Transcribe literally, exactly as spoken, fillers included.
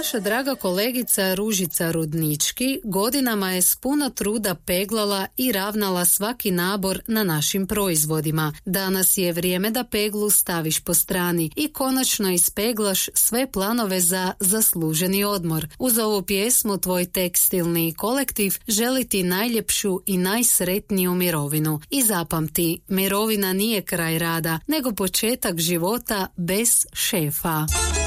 Naša draga kolegica Ružica Rudnički godinama je s puno truda peglala i ravnala svaki nabor na našim proizvodima. Danas je vrijeme da peglu staviš po strani i konačno ispeglaš sve planove za zasluženi odmor. Uz ovu pjesmu tvoj tekstilni kolektiv želi ti najljepšu i najsretniju mirovinu. I zapamti, mirovina nije kraj rada, nego početak života bez šefa.